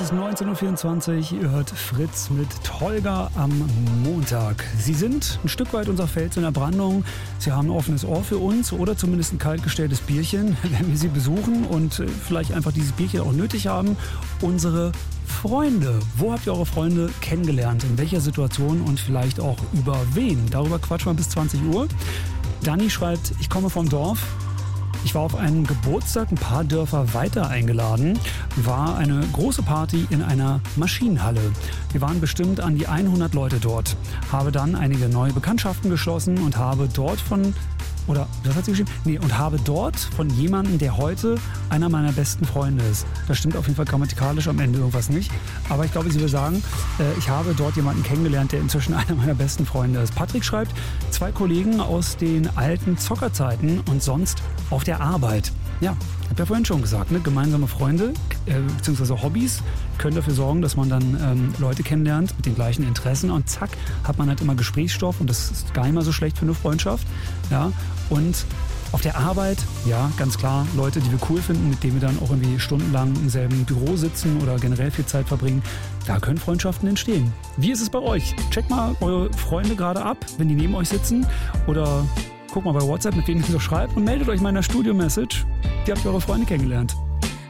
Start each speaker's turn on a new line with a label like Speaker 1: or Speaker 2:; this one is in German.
Speaker 1: ist 19.24 Uhr, ihr hört Fritz mit Tolga am Montag. Sie sind ein Stück weit unser Fels in der Brandung. Sie haben ein offenes Ohr für uns oder zumindest ein kaltgestelltes Bierchen, wenn wir Sie besuchen und vielleicht einfach dieses Bierchen auch nötig haben. Unsere Freunde. Wo habt ihr eure Freunde kennengelernt? In welcher Situation und vielleicht auch über wen? Darüber quatschen wir bis 20 Uhr. Dani schreibt, ich komme vom Dorf. Ich war auf einen Geburtstag ein paar Dörfer weiter eingeladen, war eine große Party in einer Maschinenhalle. Wir waren bestimmt an die 100 Leute dort, habe dann einige neue Bekanntschaften geschlossen und habe dort habe dort von jemandem, der heute einer meiner besten Freunde ist. Das stimmt auf jeden Fall grammatikalisch am Ende irgendwas nicht. Aber ich glaube, sie will sagen, ich habe dort jemanden kennengelernt, der inzwischen einer meiner besten Freunde ist. Patrick schreibt, 2 Kollegen aus den alten Zockerzeiten und sonst auf der Arbeit. Ja, ich habe ja vorhin schon gesagt, ne? Gemeinsame Freunde bzw. Hobbys können dafür sorgen, dass man dann Leute kennenlernt mit den gleichen Interessen und zack, hat man halt immer Gesprächsstoff und das ist gar nicht mal so schlecht für eine Freundschaft. Ja? Und auf der Arbeit, ja, ganz klar, Leute, die wir cool finden, mit denen wir dann auch irgendwie stundenlang im selben Büro sitzen oder generell viel Zeit verbringen, da können Freundschaften entstehen. Wie ist es bei euch? Checkt mal eure Freunde gerade ab, wenn die neben euch sitzen oder guckt mal bei WhatsApp, mit wem ihr so schreibt und meldet euch mal in der Studio-Message. Wie habt ihr eure Freunde kennengelernt?